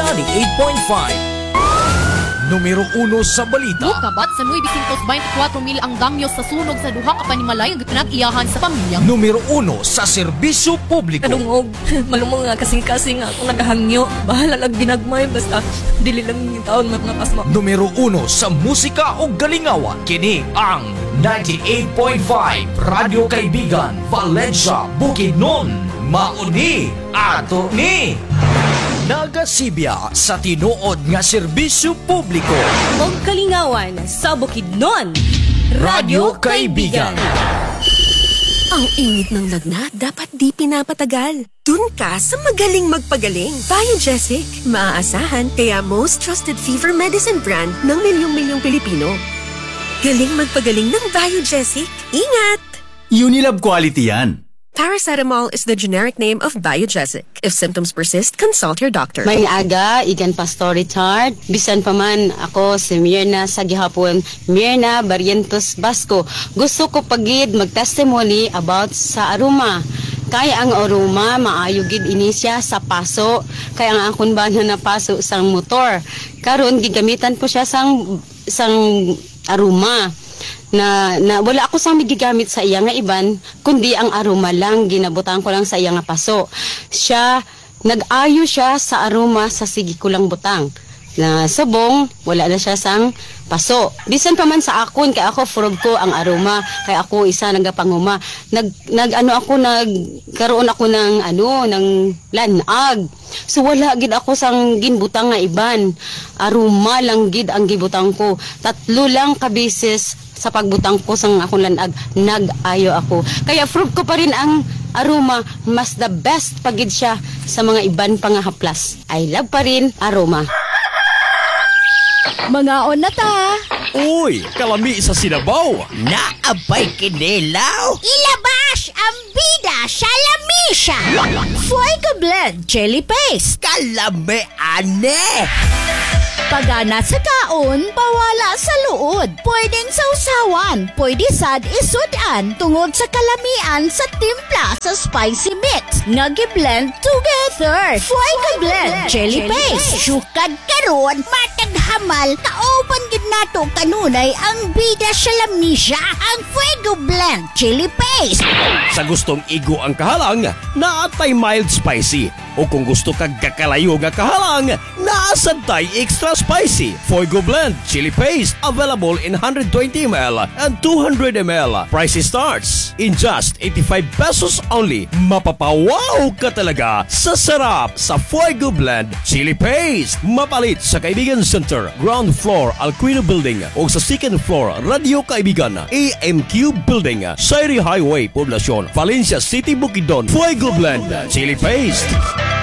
98.5. Numero 1 sa balita. Kabat sa 924 mil ang danyos sa sunog sa duha ka panimalay nga pinag-iyahan sa pamilya. Numero 1 sa serbisyo publiko. Kadungog, malumong nga kasing-kasing nga akong nagahangyo. Bahala lang ginagmay, basta dili lang yung taon mga pasma. Numero 1 sa musika o galingawan. Kini ang 98.5 Radyo Kaibigan, Valencia, Bukidnon. Mauni ato ni nagasibya sa tinuod nga serbisyo publiko. Og kalingawan sa Bukidnon. Radyo Kaibigan. Ang init ng lagnat dapat di pinapatagal. Dun ka sa magaling magpagaling. Biogesic. Maaasahan kaya most trusted fever medicine brand ng milyong-milyong Pilipino. Galing magpagaling ng Biogesic. Ingat! Unilab quality yan. Paracetamol is the generic name of Biogesic. If symptoms persist, consult your doctor. May aga, igan pastor Richard. Bisan pa man ako si Mirna sa gihapon. Mirna Barrientos Basco. Gusto ko pagid mag-testimony about sa aroma. Kaya ang aroma, maayo gid ini siya sa paso. Kaya ang akong bana na paso sang motor. Karon gigamitan ko siya sang aroma. Na wala ako sang gigamit sa iya nga iban, kundi ang aroma lang, ginabutan ko lang sa iya nga paso. Siya, nag-ayo siya sa aroma sa sige ko lang butang. Na subong, wala na siya sang paso. Bisan pa man sa akon, kaya ako frog ko ang aroma, kaya ako isa nagapanguma. Nagkaroon ako ng lanag. So wala gid ako sang ginbutang nga iban. Aroma lang gid ang gibutang ko. 3 lang ka beses sa pagbutang ko sang akong lanag, nag-ayo ako. Kaya frog ko pa rin ang aroma, mas the best pagid siya sa mga iban pang haplas. I love pa rin aroma. Mga on na ta. Uy, kalami sa sinabaw. Naabay kinilaw. Ilabas ang bida sa lamisa. Fuego Blend Chili Paste. Kalami ane. Pagana sa kaon, bawala sa luod. Pwedeng sausawan, pwede sad isudan tungod sa kalamian sa timpla sa spicy mix. Nagi-blend together. Fuego Blend Chili Paste. Sukad karon, matag hamal, kaopan gid nato kanunay ang bida sa lamisa, ang Fuego Blend Chili Paste. Sa gustong igo ang kahalang, naatay mild spicy. O kung gusto kag kakalayo nga kahalang, naasantay extra spicy. Fuego Blend Chili Paste available in 120 ml and 200 ml. Price starts in just 85 pesos only. Mapapawaw ka talaga sa sarap sa Fuego Blend Chili Paste. Mapalit sa Kaibigan Center, ground floor Alquino Building o sa second floor Radio Kaibigan, AMQ Building, Sairi Highway, Poblacion, Valencia City, Bukidnon. Fuego Blend Chili Paste.